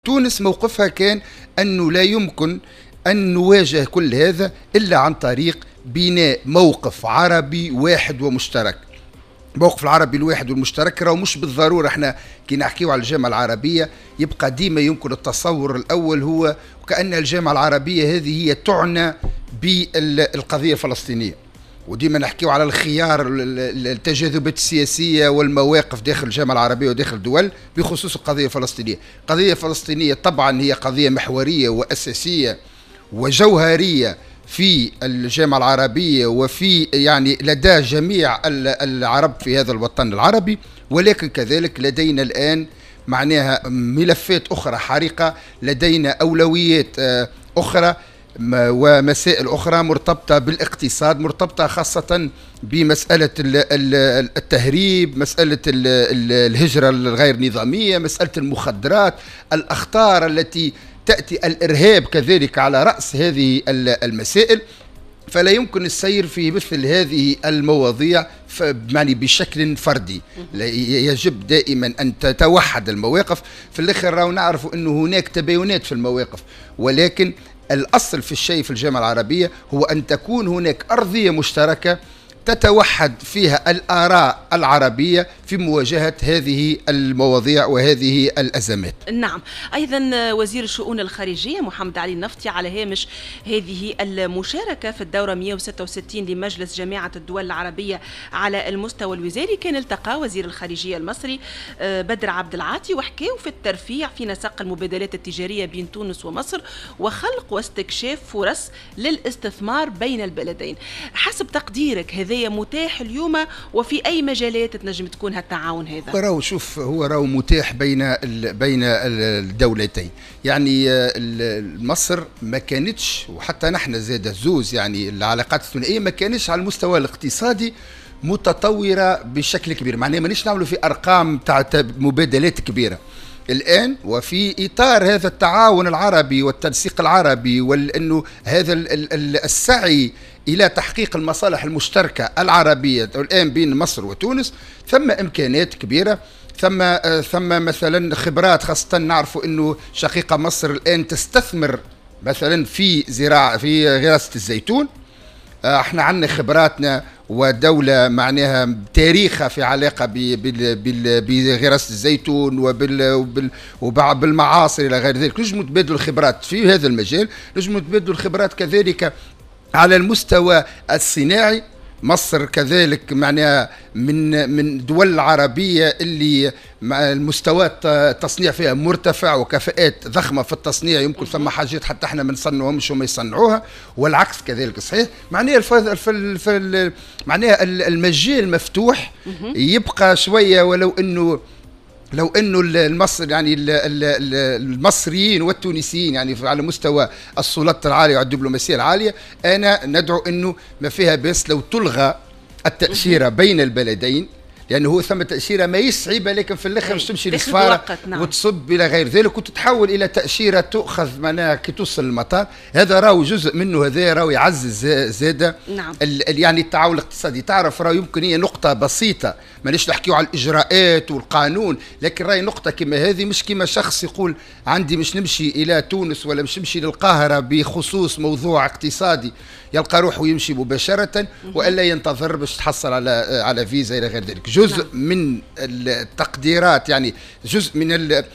تونس موقفها كان أنه لا يمكن أن نواجه كل هذا إلا عن طريق بناء موقف عربي واحد ومشترك. موقف العربي الواحد والمشترك راهو مش بالضرورة احنا كي نحكيو على الجامعة العربية يبقى ديما يمكن التصور الأول هو وكأن الجامعة العربية هذه هي تعنى بالقضية الفلسطينية، وديما نحكيو على الخيار التجاذبات السياسية والمواقف داخل الجامعة العربية وداخل الدول بخصوص القضية الفلسطينية. القضية الفلسطينية طبعا هي قضية محورية وأساسية وجوهرية في الجامعة العربية وفي يعني لدى جميع العرب في هذا الوطن العربي، ولكن كذلك لدينا الآن معناها ملفات أخرى حريقة، لدينا أولويات أخرى ومسائل أخرى مرتبطة بالاقتصاد، مرتبطة خاصة بمسألة التهريب، مسألة الهجرة الغير نظامية، مسألة المخدرات، الأخطار التي تأتي، الإرهاب كذلك على رأس هذه المسائل. فلا يمكن السير في مثل هذه المواضيع يعني بشكل فردي، يجب دائما أن تتوحد المواقف. في الآخر راهو نعرف أنه هناك تباينات في المواقف، ولكن الأصل في الشيء في الجامعة العربية هو أن تكون هناك أرضية مشتركة تتوحد فيها الآراء العربية في مواجهة هذه المواضيع وهذه الأزمات. نعم. أيضا وزير الشؤون الخارجية محمد علي النفطي على هامش هذه المشاركة في الدورة 166 لمجلس جامعة الدول العربية على المستوى الوزاري كان التقى وزير الخارجية المصري بدر عبد العاطي وحكاوا في الترفيع في نسق المبادلات التجارية بين تونس ومصر وخلق واستكشاف فرص للاستثمار بين البلدين. حسب تقديرك هذا متاح اليوم وفي أي مجالات تنجم تكون هالتعاون هذا؟ راهو شوف هو راهو متاح بين الدولتين. يعني مصر ما كانتش وحتى نحن زاد زوز يعني العلاقات الثنائية ما كانتش على المستوى الاقتصادي متطورة بشكل كبير، معناها مانيش نعملوا في أرقام تاع مبادلات كبيرة. الآن وفي إطار هذا التعاون العربي والتنسيق العربي وأنه هذا السعي إلى تحقيق المصالح المشتركة العربية الآن بين مصر وتونس، ثم إمكانات كبيرة، ثم مثلا خبرات، خاصة نعرفوا أنه شقيقة مصر الآن تستثمر مثلا في زراعة في غراسة الزيتون. احنا عندنا خبراتنا ودولة معناها تاريخها في علاقة بغراسة الزيتون وبالمعاصر إلى غير ذلك. نجم نتبادلوا الخبرات في هذا المجال، نجم نتبادلوا الخبرات كذلك على المستوى الصناعي. مصر كذلك معناها من دول العربية اللي المستوى التصنيع فيها مرتفع وكفاءات ضخمة في التصنيع، يمكن ثم حاجات حتى احنا ما نصنعوهمش وما يصنعوها، والعكس كذلك صحيح. معناها معناها المجال مفتوح يبقى شوية، ولو انه المصر يعني المصريين والتونسيين يعني على مستوى السلطة العالية والدبلوماسية العالية انا ندعو انه ما فيها بس لو تلغى التأشيرة بين البلدين، لأنه هو ثم تأشيرة ما يصعب، لكن في الآخر مش تمشي للسفارة وتصب إلى غير ذلك وتتحول إلى تأشيرة تؤخذ معناها كي توصل المطار. هذا راهو جزء منه، هذا راهو يعزز زادة يعني التعاون الاقتصادي. تعرف راهو يمكن هي نقطة بسيطة، مانيش نحكيو على الإجراءات والقانون، لكن راهي نقطة كما هذه مش كما شخص يقول عندي مش نمشي إلى تونس ولا مش نمشي للقاهرة بخصوص موضوع اقتصادي يلقى روحه يمشي مباشرة وإلا ينتظر باش تحصل على فيزا إلى غير ذلك. جزء من التقديرات يعني جزء من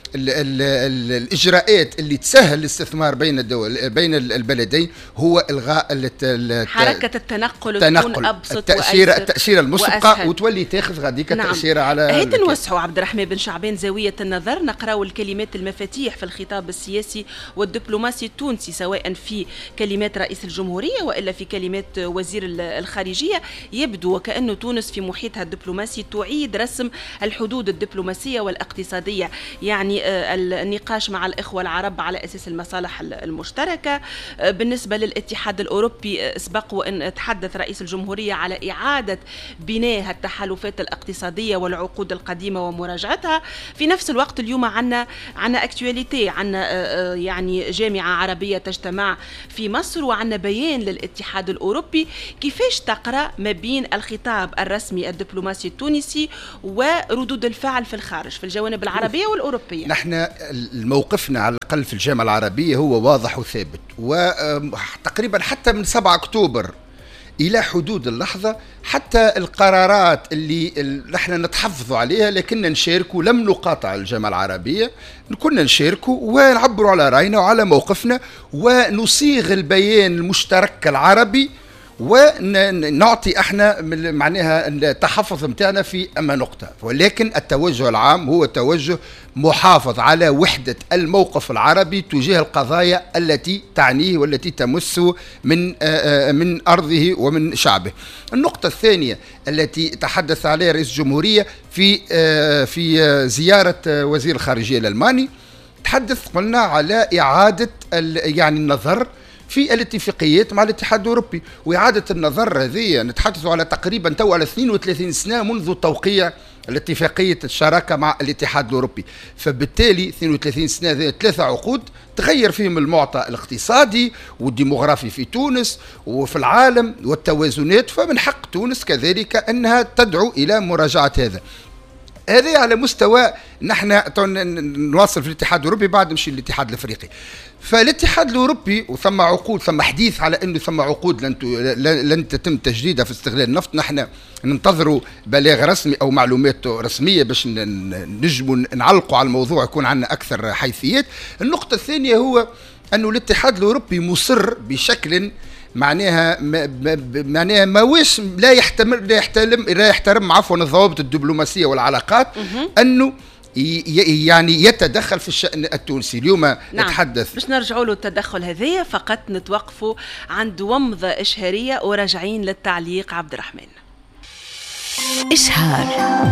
الإجراءات اللي تسهل الاستثمار بين الدول بين البلدين هو إلغاء حركة التنقل تكون أبسط التأشيرة المسبقة وتولي تاخذ غاديك تأشيرة على هيت نوسعوا. عبد الرحمن بن شعبان زاوية النظر نقراو الكلمات المفاتيح في الخطاب السياسي والدبلوماسي التونسي سواء في كلمات رئيس الجمهورية وإلا في كلمات وزير الخارجية. يبدو وكأنه تونس في محيطها الدبلوماسي تعيد رسم الحدود الدبلوماسية والاقتصادية، يعني النقاش مع الإخوة العرب على أساس المصالح المشتركة. بالنسبة للاتحاد الأوروبي سبق وأن تحدث رئيس الجمهورية على إعادة بناء التحالفات الاقتصادية والعقود القديمة ومراجعتها. في نفس الوقت اليوم عنا اكتواليتي، عنا يعني جامعة عربية تجتمع في مصر وعنا بيان للاتحاد الأوروبي. كيفاش تقرأ ما بين الخطاب الرسمي الدبلوماسي التونسي التونسي وردود الفعل في الخارج في الجوانب العربية والأوروبية؟ نحن موقفنا على الأقل في الجامعة العربية هو واضح وثابت، وتقريبا حتى من 7 أكتوبر إلى حدود اللحظة حتى القرارات اللي نحن نتحفظوا عليها لكن نشاركوا، لم نقاطع الجامعة العربية، كنا نشاركوا ونعبروا على رأينا وعلى موقفنا ونصيغ البيان المشترك العربي ونعطي احنا معناها التحفظ متاعنا في اما نقطه، ولكن التوجه العام هو توجه محافظ على وحده الموقف العربي تجاه القضايا التي تعنيه والتي تمسه من ارضه ومن شعبه. النقطه الثانيه التي تحدث عليها رئيس الجمهوريه في زياره وزير الخارجيه الالماني، تحدث قلنا على اعاده يعني النظر في الاتفاقيات مع الاتحاد الأوروبي، وإعادة النظر هذه نتحدث على تقريبا تو على 32 سنة منذ توقيع الاتفاقية الشراكة مع الاتحاد الأوروبي، فبالتالي 32 سنة هذه 3 عقود تغير فيهم المعطى الاقتصادي والديموغرافي في تونس وفي العالم والتوازنات، فمن حق تونس كذلك أنها تدعو إلى مراجعة هذا على مستوى نحن نواصل في الاتحاد الأوروبي بعد نمشي للاتحاد الأفريقي. فالاتحاد الأوروبي وثم عقود، ثم حديث على أنه ثم عقود لن تتم تجديدها في استغلال النفط، نحن ننتظروا بلاغ رسمي أو معلومات رسمية باش نجموا نعلقوا على الموضوع يكون عندنا أكثر حيثيات. النقطة الثانية هو أنه الاتحاد الأوروبي مصر بشكل معناها ماويش لا يحترم عفوا الضوابط الدبلوماسية والعلاقات، أنه يعني يتدخل في الشأن التونسي. اليوم نتحدث باش نرجعوا له التدخل هذايا، فقط نتوقفوا عند ومضة إشهارية وراجعين للتعليق. عبد الرحمن. إشهار.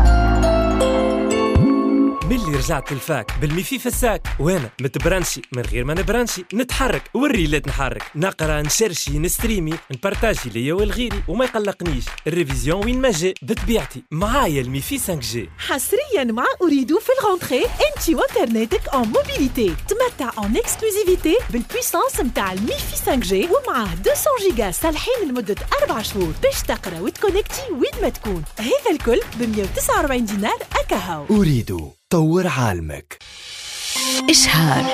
ملي رجعت الفاك بالميفي في الساك وانا متبرنشي من غير ما نبرنشي، نتحرك والريلات نحرك، نقرا نشرشي نستريمي نبارتاجي ليا والغيري وما يقلقنيش الريفيزيون وين ما جاء بطبيعتي معايا الميفي 5G حصريا مع أريدو في الغونتري انت وانترنتك اون موبيليتي، تمتع اون اكسكلوزيفيتي بالبويسانس متاع الميفي 5G ومعاه 200 جيجا صالحين لمدة 4 شهور باش تقرا وتكونكتي وين ما تكون. هذا الكل ب 149 دينار أكاهو. أريدو طور عالمك. إشهار.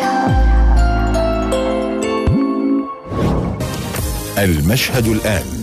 المشهد الآن.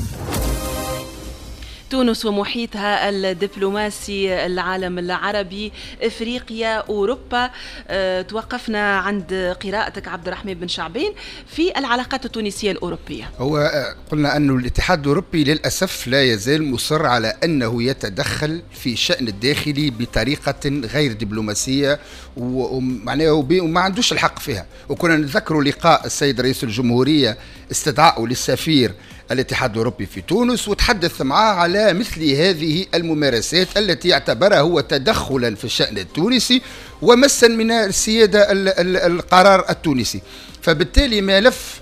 تونس ومحيطها الدبلوماسي، العالم العربي، إفريقيا، أوروبا. توقفنا عند قراءتك عبد الرحمن بن شعبان في العلاقات التونسية الأوروبية. هو قلنا أنه الاتحاد الأوروبي للأسف لا يزال مصر على أنه يتدخل في الشأن الداخلي بطريقة غير دبلوماسية وما عندوش الحق فيها. وكنا نذكر لقاء السيد رئيس الجمهورية استدعاءه للسفير الاتحاد الأوروبي في تونس وتحدث معه على مثل هذه الممارسات التي يعتبرها هو تدخلا في الشأن التونسي ومسا من السيادة القرار التونسي. فبالتالي ملف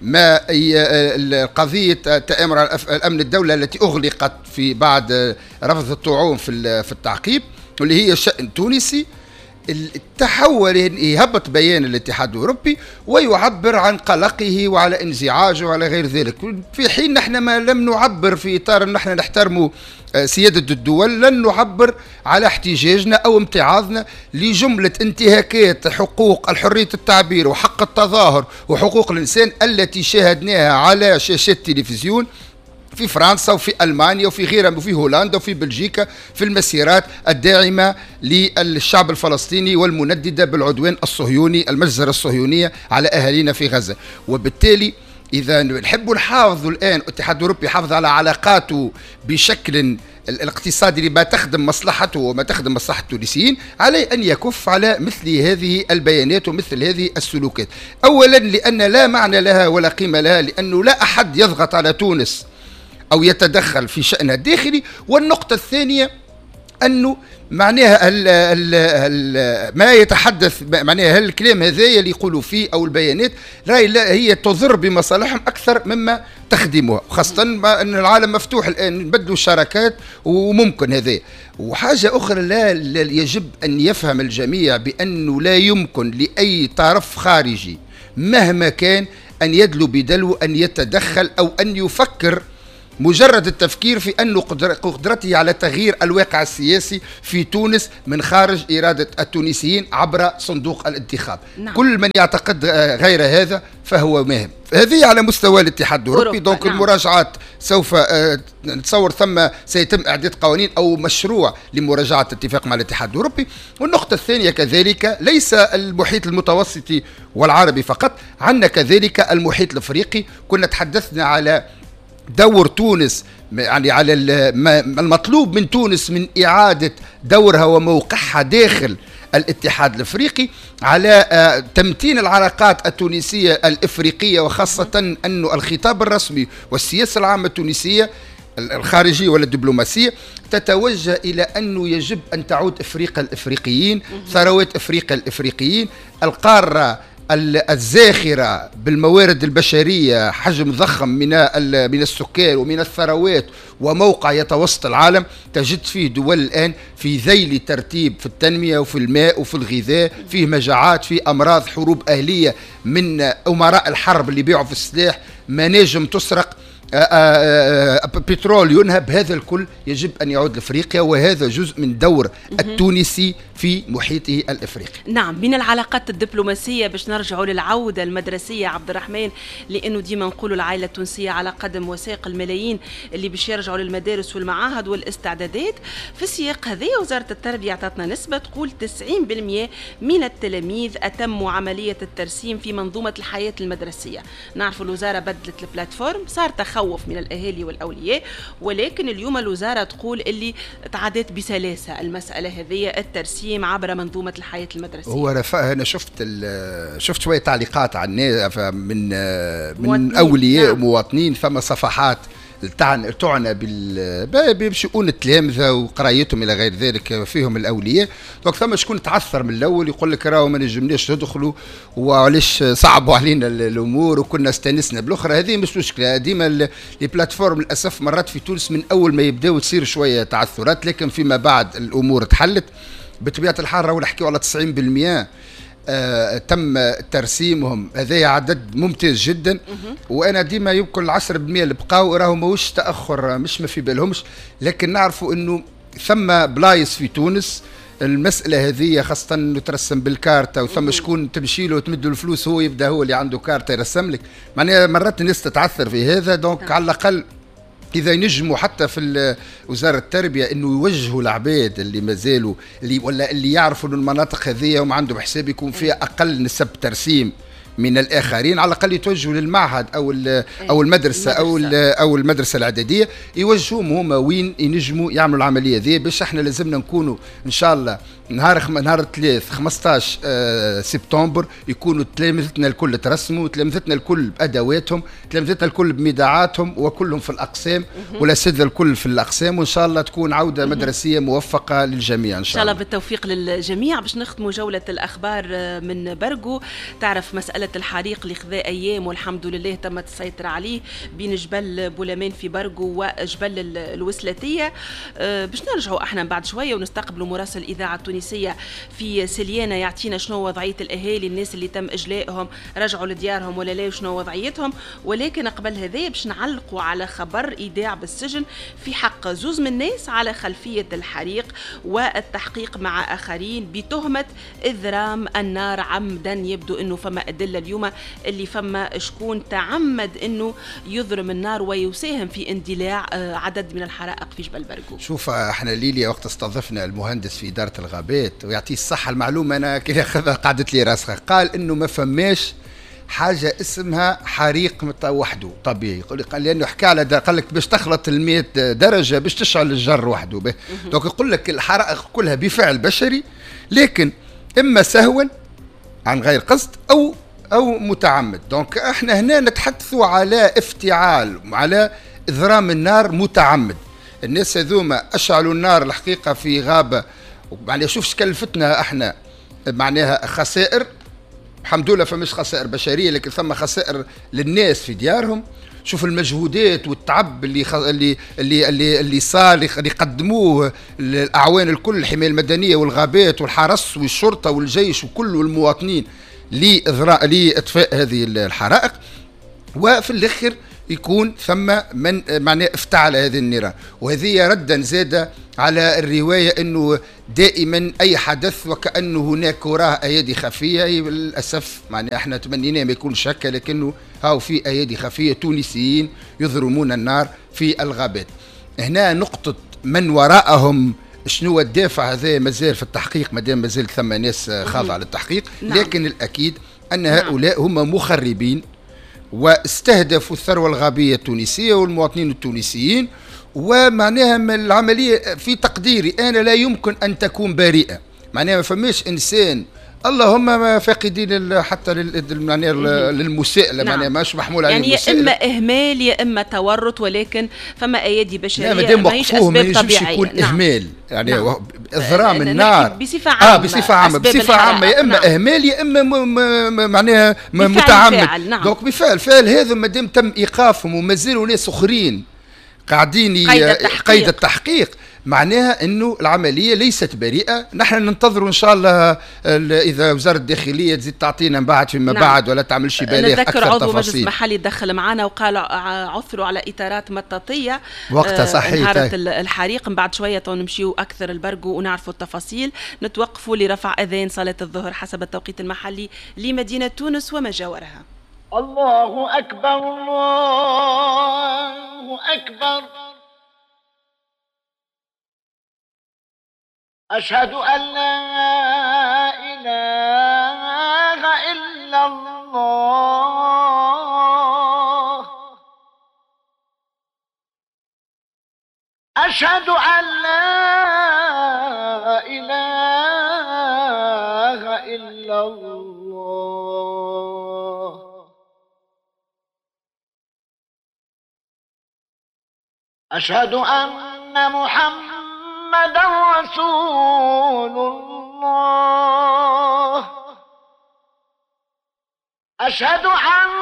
قضية تآمر الأمن الدولة التي أغلقت في بعد رفض الطعون في التعقيب واللي هي شأن تونسي، تحول يهبط بيان الاتحاد الأوروبي ويعبر عن قلقه وعلى انزعاجه وعلى غير ذلك، في حين نحن ما لم نعبر في إطار نحن نحترم سيادة الدول، لن نعبر على احتجاجنا أو امتعاضنا لجملة انتهاكات حقوق الحرية التعبير وحق التظاهر وحقوق الإنسان التي شاهدناها على شاشات التلفزيون في فرنسا وفي ألمانيا وفي غيرها وفي هولندا وفي بلجيكا في المسيرات الداعمة للشعب الفلسطيني والمنددة بالعدوان الصهيوني المجزرة الصهيونية على أهالينا في غزة. وبالتالي إذا نحب نحافظ الآن الاتحاد الأوروبي يحافظ على علاقاته بشكل الاقتصادي اللي ما تخدم مصلحته وما تخدم مصلحة التونسيين، عليه أن يكف على مثل هذه البيانات ومثل هذه السلوكات. أولا لأن لا معنى لها ولا قيمة لها، لأنه لا أحد يضغط على تونس أو يتدخل في شأنها الداخلي. والنقطة الثانية أنه معناها ما يتحدث معناها الكلام هذا اللي يقولوا فيه أو البيانات هي تضر بمصالحهم أكثر مما تخدمها، خاصة أن العالم مفتوح الآن نبدلوا الشراكات وممكن هذا. وحاجة أخرى لا يجب أن يفهم الجميع بأنه لا يمكن لأي طرف خارجي مهما كان أن يدلو بدلو أن يتدخل أو أن يفكر مجرد التفكير في أن قدرته على تغيير الواقع السياسي في تونس من خارج إرادة التونسيين عبر صندوق الانتخاب. نعم. كل من يعتقد غير هذا فهو مهم. هذه على مستوى الاتحاد الأوروبي. دونك نعم. المراجعات سوف نتصور ثم سيتم إعداد قوانين أو مشروع لمراجعة الاتفاق مع الاتحاد الأوروبي. والنقطة الثانية كذلك ليس المحيط المتوسطي والعربي فقط، عندنا كذلك المحيط الأفريقي. كنا تحدثنا على دور تونس، يعني على المطلوب من تونس من إعادة دورها وموقعها داخل الاتحاد الافريقي، على تمتين العلاقات التونسية الافريقية، وخاصة أن الخطاب الرسمي والسياسة العامة التونسية الخارجية ولا الدبلوماسية تتوجه إلى أنه يجب أن تعود إفريقيا الإفريقيين، ثروات إفريقيا الإفريقيين، القارة الزاخرة بالموارد البشرية، حجم ضخم من السكان ومن الثروات، وموقع يتوسط العالم. تجد فيه دول الآن في ذيل ترتيب في التنمية وفي الماء وفي الغذاء، فيه مجاعات، فيه أمراض، حروب أهلية من أمراء الحرب اللي بيعوا في السلاح، مناجم تسرق، بترول ينهب. هذا الكل يجب أن يعود لأفريقيا، وهذا جزء من دور التونسي في محيطه الأفريقي. نعم. من العلاقات الدبلوماسية باش نرجعوا للعودة المدرسية عبد الرحمن، لأنه ديما نقولوا العائلة التونسية على قدم وساق الملايين اللي باش يرجعوا للمدارس والمعاهد والاستعدادات. في السياق هذه وزارة التربية اعطتنا نسبة تقول 90% من التلاميذ أتموا عملية الترسيم في منظومة الحياة المدرسية. نعرف الوزارة بدلت البلاتفورم، صار تخوف من الأهالي والأولياء، ولكن اليوم الوزارة تقول اللي تعدت بسلاسة المسألة هذه، الترسيم عبر منظومة الحياة المدرسية. هو أنا شفت شوية تعليقات عن من أولياء ومواطنين. ثم صفحات تعنى بشؤون التلامذة وقرايتهم إلى غير ذلك، فيهم الأولياء. دونك ثم شكون تعثر من الأول يقول لك راهو ما نجمناش ندخلوا وعلاش صعبوا علينا الأمور وكنا استانسنا بالأخرى. هذه مش مشكلة، ديما البلاتفورم للأسف مرات في تونس من أول ما يبداو تصير شوية تعثرات، لكن فيما بعد الأمور تحلت. بطبيعة الحال راهو نحكيو على 90% تم ترسيمهم. هذا عدد ممتاز جدا. وانا ديما يمكن 10% اللي بقاو راهو ماهوش تاخر، مش ما في بالهمش، لكن نعرفوا انه ثم بلايص في تونس المسألة هذه، خاصة انه ترسم بالكارتة وثم شكون تمشي له وتمد له الفلوس، هو يبدا هو اللي عنده كارتة يرسم لك. معناها مرات الناس تتعثر في هذا. دونك على الأقل إذا ينجموا حتى في وزارة التربية إنه يوجهوا العباد اللي مازالوا اللي يعرفوا إنه المناطق هذه هم عندهم حساب يكون فيها أقل نسب ترسيم من الآخرين، على الأقل يتوجهوا للمعهد أو المدرسة أو المدرسة الإعدادية، يوجهوهم هما وين ينجموا يعملوا العملية ذي، باش احنا لازمنا نكونوا إن شاء الله نهار 15 سبتمبر يكونوا تلامذتنا الكل ترسموا، تلامذتنا الكل بأدواتهم، تلامذتنا الكل بميداعاتهم، وكلهم في الأقسام، والأساتذة الكل في الأقسام، وإن شاء الله تكون عودة مدرسية موفقة للجميع إن شاء الله. بالتوفيق للجميع. باش نختموا جولة الأخبار من برغو. تعرف مسألة الحريق اللي خذا أيام والحمد لله تمت السيطرة عليه بين جبل بولمان في برغو وجبل الوسلاتية. باش نرجعوا احنا بعد شوية ونستقبلوا مراسل الإذاعة التونسية في سليانة يعطينا شنو وضعية الأهالي، الناس اللي تم إجلائهم رجعوا لديارهم ولا لا وشنو وضعيتهم. ولكن قبل هذا باش نعلقوا على خبر إيداع بالسجن في حق زوز من الناس على خلفية الحريق والتحقيق مع آخرين بتهمة إذرام النار عمدا. يبدو أنه فما أدلة اليوم اللي فما شكون تعمد أنه يضرم النار ويساهم في اندلاع عدد من الحرائق في جبل برغو. شوف احنا ليليا وقت استضفنا المهندس في إدارة الغابات ويعطيه الصحة المعلومة، أنا كده قعدت لي راسخة، قال إنه ما فماش حاجة اسمها حريق وحده طبيعي، لأنه حكى على قال لك باش تخلط 100 درجة باش تشعل الجر وحده. دونك يقول لك الحرائق كلها بفعل بشري، لكن إما سهوا عن غير قصد أو متعمد. دونك احنا هنا نتحدثوا على افتعال، على إذرام النار متعمد. الناس هذوما أشعلوا النار الحقيقة في غابة، يعني شوف كلفتنا احنا معناها خسائر، الحمد لله فمش خسائر بشرية لكن ثم خسائر للناس في ديارهم. شوف المجهودات والتعب اللي صار اللي قدموه الأعوان الكل، الحماية المدنية والغابات والحرس والشرطة والجيش وكل المواطنين لإطفاء هذه الحرائق. وفي الآخر يكون ثم من معناه افتعل هذه النيران. وهذه ردا زاد على الرواية أنه دائما أي حدث وكأنه هناك وراه أيادي خفية. للأسف معناه احنا تمنينا ما يكونش هكا، لكنه هاو في أيادي خفية تونسيين يضرمون النار في الغابات. هنا نقطة من وراءهم شنو الدافع هذا مازال في التحقيق، مادام مازال ثم ناس خاضعة للتحقيق. لكن الأكيد أن هؤلاء هم مخربين واستهدفوا الثروة الغابية التونسية والمواطنين التونسيين. ومعناها العملية في تقديري أنا لا يمكن أن تكون بريئة. معناها ما فماش إنسان اللهم فاقدين حتى معناها للمساءلة. معناها ماش محمول عليه يعني يا اما اهمال يا اما تورط، ولكن فما ايادي بشريه ماهيش اسباب طبيعيه. يكون اهمال يعني اضرام النار بصفه عامه بصفه عامه يا اما اهمال يا اما معناها متعمد. دونك بفعل هذا ما دام تم ايقافهم ومازالوا ناس اخرين قاعدين قيد التحقيق، معناها انه العمليه ليست بريئه. نحن ننتظر ان شاء الله اذا وزاره الداخليه تزيد تعطينا من بعد فيما بعد ولا تعمل شي بلاغ اكثر تفاصيل. نذكر عضو مجلس محلي دخل معنا وقال عثروا على اطارات مطاطيه وقتها صحيح انهارت الحريق. من بعد شويه نمشيو اكثر البرقو ونعرفوا التفاصيل. نتوقفوا لرفع اذان صلاه الظهر حسب التوقيت المحلي لمدينه تونس وما جاورها. الله أكبر الله أكبر أشهد أن لا إله إلا الله أشهد أن لا إله إلا الله أشهد أن محمدا رسول الله أشهد أن